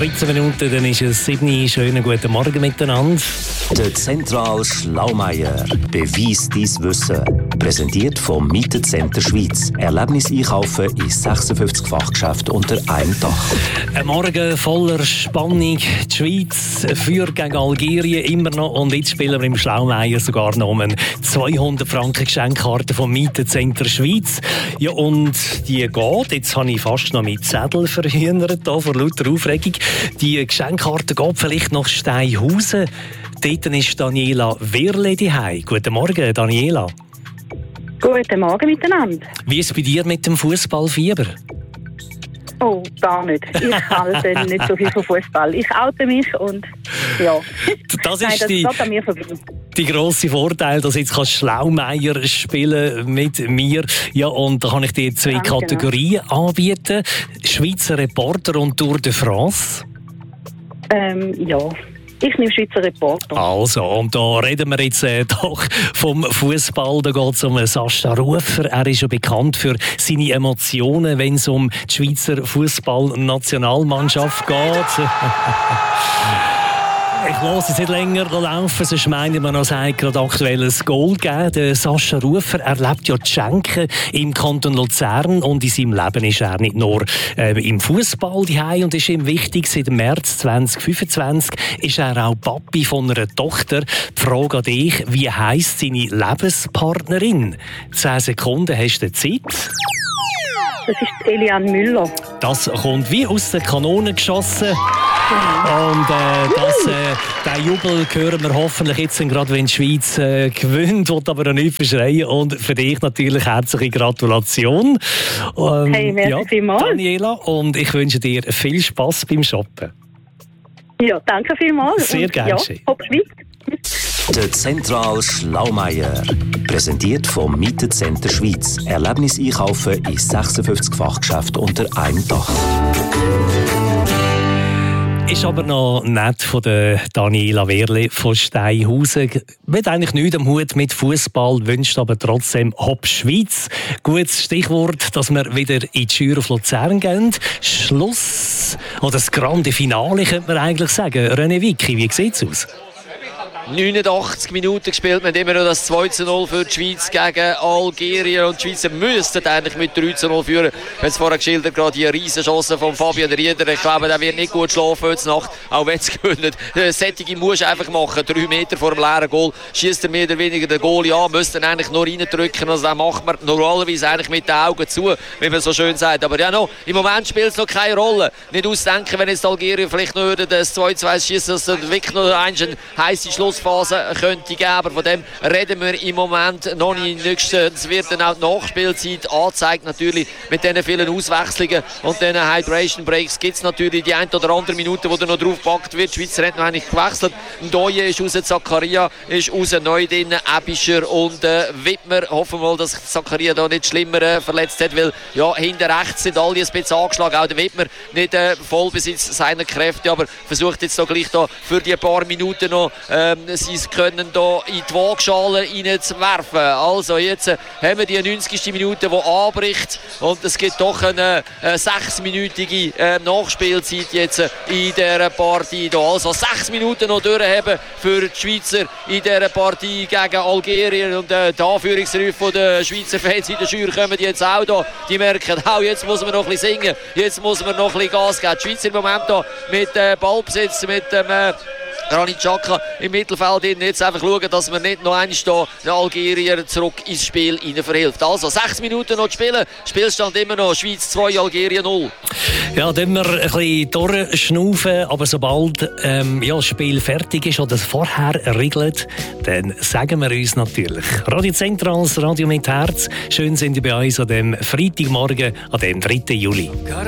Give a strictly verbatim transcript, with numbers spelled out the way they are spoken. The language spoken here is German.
dreizehn Minuten, dann ist es sieben. Schönen guten Morgen miteinander. Der Zentral Schlaumeier. Beweis dein Wissen. Präsentiert vom Mietencenter Schweiz. Erlebnis einkaufen in sechsundfünfzig Fachgeschäften unter einem Dach. Ein Morgen voller Spannung. Die Schweiz führt gegen Algerien immer noch. Und jetzt spielen wir im Schlaumeier sogar noch um zweihundert Franken Geschenkkarte vom Mietencenter Schweiz. Ja, und die geht. Jetzt habe ich fast noch mit Zettel verhindert, hier, vor lauter Aufregung. Die Geschenkkarte geht vielleicht nach Steinhausen. Dort ist Daniela Wehrle daheim. Guten Morgen, Daniela. Guten Morgen miteinander. Wie ist es bei dir mit dem Fußballfieber? Oh, gar nicht. Ich halte nicht so viel von Fußball. Ich oute mich und ja. Das ist Nein, das die, geht an mir vorbei. die grosse Vorteil, dass jetzt kannst Schlaumeier spielen mit mir. Ja, und da kann ich dir zwei Ganz Kategorien genau anbieten. Schweizer Reporter und Tour de France. Ähm, ja. Ich nehme Schweizer Reporter. Also, und da reden wir jetzt äh, doch vom Fußball. Da geht es um Sascha Rufer. Er ist ja bekannt für seine Emotionen, wenn es um die Schweizer Fußballnationalmannschaft geht. Ich lasse es nicht länger laufen, sonst meinen wir noch, es hat gerade aktuelles Goal gegeben. Der Sascha Rufer erlebt ja die Schenken im Kanton Luzern und in seinem Leben ist er nicht nur äh, im Fußball daheim und ist ihm wichtig. Seit März zwanzig fünfundzwanzig ist er auch Papi von einer Tochter. Die Frage an dich, wie heisst seine Lebenspartnerin? Zehn Sekunden hast du Zeit. Das ist Eliane Müller. Das kommt wie aus der Kanone geschossen. Und äh, das, äh, den Jubel hören wir hoffentlich jetzt gerade, wenn die Schweiz äh, gewinnt, will aber noch nicht verschreien. Und für dich natürlich herzliche Gratulation. Ähm, Hey, merci ja, vielmals. Daniela, und ich wünsche dir viel Spass beim Shoppen. Ja, danke vielmals. Sehr und, gerne. Ja, hopp Schweiz. Der Zentral Schlaumeier. Präsentiert vom Mietencenter Schweiz. Erlebnis einkaufen in sechsundfünfzig Fachgeschäften unter einem Dach. Ist aber noch nett von der Daniela Wehrle von Steinhausen. Wird eigentlich nichts am Hut mit Fußball, wünscht aber trotzdem Hopp Schweiz. Gutes Stichwort, dass wir wieder in die Schür auf Luzern gehen. Schluss oder das grande Finale könnte man eigentlich sagen. René Vicky, wie sieht es aus? neunundachtzig Minuten gespielt. Wir haben immer noch das zwei zu null für die Schweiz gegen Algerien. Und die Schweizer müssten eigentlich mit drei zu null führen. Wir haben es vorher geschildert, gerade die Riesenchance von Fabian Rieder. Ich glaube, der wird nicht gut schlafen heute Nacht, auch wenn es gewinnen. Sättige musst du einfach machen. Drei Meter vor dem leeren Goal schießt er mehr oder weniger den Goal an. Müsste ihn eigentlich nur reindrücken. Also das macht man normalerweise eigentlich mit den Augen zu, wie man so schön sagt. Aber ja, noch, im Moment spielt es noch keine Rolle. Nicht ausdenken, wenn jetzt Algerien vielleicht noch das zwei zu eins schießt, dass es wirklich noch eine heisse Schluss Phase könnte geben, aber von dem reden wir im Moment noch nicht. Es wird dann auch die Nachspielzeit angezeigt, natürlich mit diesen vielen Auswechslungen und diesen Hydration Breaks gibt es natürlich die ein oder andere Minute, wo dann noch drauf gepackt wird. Die Schweizer hat noch eigentlich gewechselt. Ndoye ist raus, Zakaria ist raus, neu drin, Ebischer und äh, Wittmer. Hoffen wir mal, dass Zakaria da nicht schlimmer äh, verletzt hat, weil ja, hinten rechts sind alle ein bisschen angeschlagen, auch der Wittmer nicht äh, Vollbesitz seiner Kräfte, aber versucht jetzt da gleich da für die paar Minuten noch ähm, sie können hier in die Waagschale reinzuwerfen. Also jetzt äh, haben wir die neunzigste Minute, die anbricht und es gibt doch eine äh, sechsminütige äh, Nachspielzeit jetzt äh, in dieser Partie. Hier. Also sechs Minuten noch durchhaben für die Schweizer in dieser Partie gegen Algerien und äh, die Anführungsrufe der Schweizer Fans in der Schür kommen jetzt auch da. Die merken, oh, jetzt muss man noch ein bisschen singen, jetzt muss man noch ein bisschen Gas geben. Die Schweizer im Moment hier mit äh, Ballbesitz, mit dem äh, Granit Xhaka im Mittelfeld. Jetzt einfach schauen, dass man nicht noch einmal da den Algerier zurück ins Spiel verhilft. Also sechs Minuten noch zu spielen. Spielstand immer noch Schweiz zwei, Algerien null. Ja, dann wir ein bisschen durchschnaufen, aber sobald ähm, ja, das Spiel fertig ist oder vorher regelt, dann sagen wir uns natürlich. Radio Zentral, das Radio mit Herz. Schön sind Sie bei uns an dem Freitagmorgen, an dem dritten Juli.